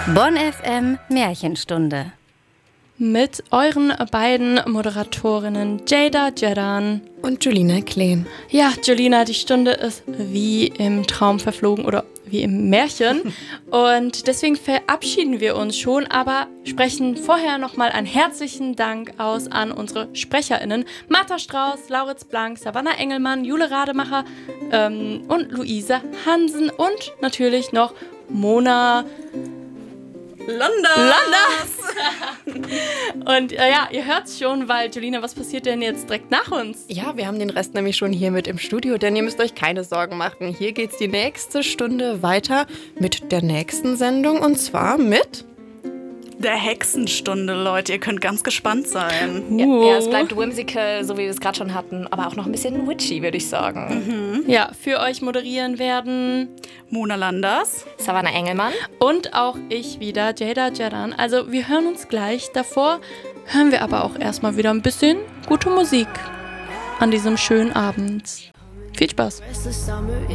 Bonn FM Märchenstunde. Mit euren beiden Moderatorinnen Jada Jedan und Julina Kleen. Ja, Julina, die Stunde ist wie im Traum verflogen oder wie im Märchen. Und deswegen verabschieden wir uns schon, aber sprechen vorher nochmal einen herzlichen Dank aus an unsere SprecherInnen. Martha Strauß, Lauritz Blank, Savannah Engelmann, Jule Rademacher und Luise Hansen und natürlich noch Mona Landas. Und ja, ihr hört's schon, weil Julina, was passiert denn jetzt direkt nach uns? Ja, wir haben den Rest nämlich schon hier mit im Studio, denn ihr müsst euch keine Sorgen machen. Hier geht's die nächste Stunde weiter mit der nächsten Sendung und zwar mit der Hexenstunde, Leute. Ihr könnt ganz gespannt sein. Ja, es bleibt whimsical, so wie wir es gerade schon hatten, aber auch noch ein bisschen witchy, würde ich sagen. Ja, für euch moderieren werden Mona Landers, Savannah Engelmann und auch ich wieder, Jada Jedan. Also wir hören uns gleich. Davor hören wir aber auch erstmal wieder ein bisschen gute Musik an diesem schönen Abend. Viel Spaß.